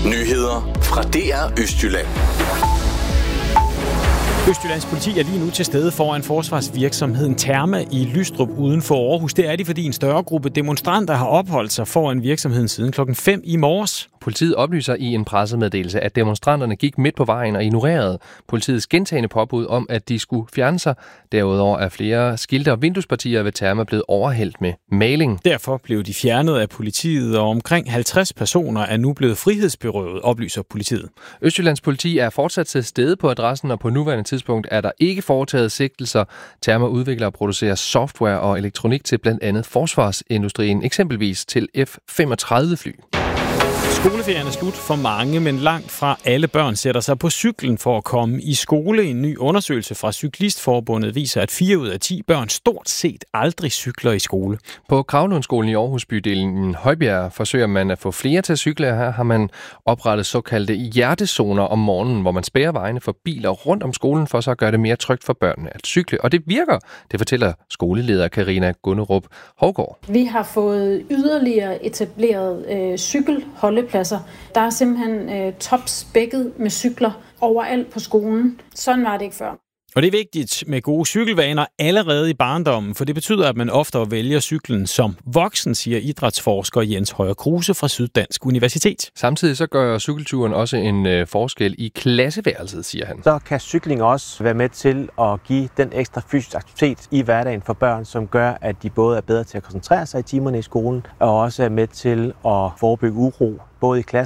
Nyheder fra DR Østjylland. Østjyllands politi er lige nu til stede foran forsvarsvirksomheden Therma i Lystrup uden for Aarhus. Det er de, fordi en større gruppe demonstranter har opholdt sig foran virksomheden siden klokken 5 i morges. Politiet oplyser i en pressemeddelelse, at demonstranterne gik midt på vejen og ignorerede politiets gentagne påbud om, at de skulle fjerne sig. Derudover er flere skilte og vinduespartier ved Therma blevet overhældt med maling. Derfor blev de fjernet af politiet, og omkring 50 personer er nu blevet frihedsberøvet, oplyser politiet. Østjyllands politi er fortsat til stede på adressen, og på nuværende tidspunkt er der ikke foretaget sigtelser. Therma udvikler og producerer software og elektronik til blandt andet forsvarsindustrien, eksempelvis til F-35-fly. Skoleferien er slut for mange, men langt fra alle børn sætter sig på cyklen for at komme i skole. En ny undersøgelse fra Cyklistforbundet viser, at 4 ud af 10 børn stort set aldrig cykler i skole. På Kravlundsskolen i Aarhus bydelen Højbjerg forsøger man at få flere til at cykle. Her har man oprettet såkaldte hjertezoner om morgenen, hvor man spærrer vejene for biler rundt om skolen, for så at gøre det mere trygt for børnene at cykle. Og det virker, det fortæller skoleleder Karina Gunderup Hovgaard. Vi har fået yderligere etableret cykelholdepladser. Der er simpelthen topspækket med cykler overalt på skolen. Sådan var det ikke før. Og det er vigtigt med gode cykelvaner allerede i barndommen, for det betyder, at man oftere vælger cyklen som voksen, siger idrætsforsker Jens Højer Kruse fra Syddansk Universitet. Samtidig så gør cykelturen også en forskel i klasseværelset, siger han. Så kan cykling også være med til at give den ekstra fysisk aktivitet i hverdagen for børn, som gør, at de både er bedre til at koncentrere sig i timerne i skolen, og også er med til at forebygge uro, både i klassen